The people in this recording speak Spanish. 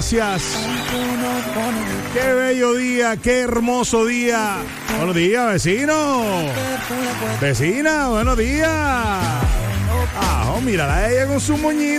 Gracias. Qué bello día, qué hermoso día. Buenos días, vecino. Vecina, buenos días. Ah, mírala a ella con su moñito.